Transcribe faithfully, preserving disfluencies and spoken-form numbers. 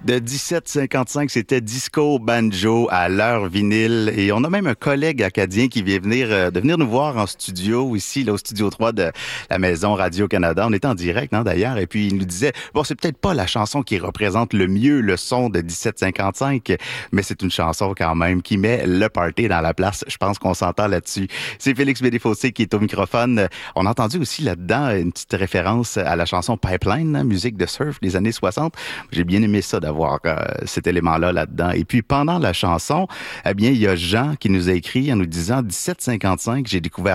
De dix-sept cinquante-cinq, c'était Disco Banjo à l'heure vinyle. Et on a même un collègue acadien qui vient venir, euh, de venir nous voir en studio, ici, là, au studio trois de la Maison Radio-Canada. On était en direct, hein, d'ailleurs. Et puis, il nous disait, bon, c'est peut-être pas la chanson qui représente le mieux le son de dix-sept cinquante-cinq, mais c'est une chanson quand même qui met le party dans la place. Je pense qu'on s'entend là-dessus. C'est Félix Bédéfossé qui est au microphone. On a entendu aussi là-dedans une petite référence à la chanson Pipeline, hein, musique de surf des années soixante. J'ai bien aimé ça d'avoir euh, cet élément-là là-dedans. Et puis, pendant la chanson, eh bien, il y a Jean qui nous a écrit en nous disant « dix-sept cinquante-cinq, j'ai découvert